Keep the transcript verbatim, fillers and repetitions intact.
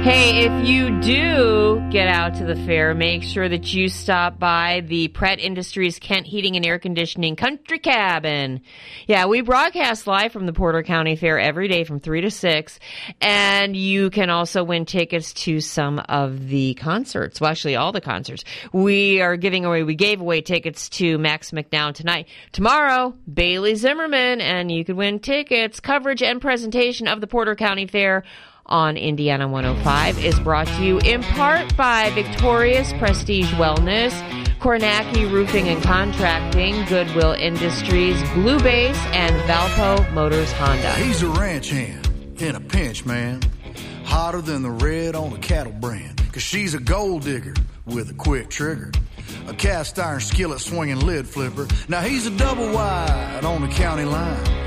Hey, if you do get out to the fair, make sure that you stop by the Pret Industries Kent Heating and Air Conditioning Country Cabin. Yeah, we broadcast live from the Porter County Fair every day from three to six, and you can also win tickets to some of the concerts. Well, actually, all the concerts. We are giving away, we gave away tickets to Max McNown tonight. Tomorrow, Bailey Zimmerman, and you could win tickets. Coverage and presentation of the Porter County Fair on Indiana one oh five is brought to you in part by Victorious Prestige Wellness, Kornacki Roofing and Contracting, Goodwill Industries, Blue Base, and Valpo Motors Honda. He's a ranch hand in a pinch, man. Hotter than the red on the cattle brand. Cause she's a gold digger with a quick trigger. A cast iron skillet swinging lid flipper. Now he's a double wide on the county line.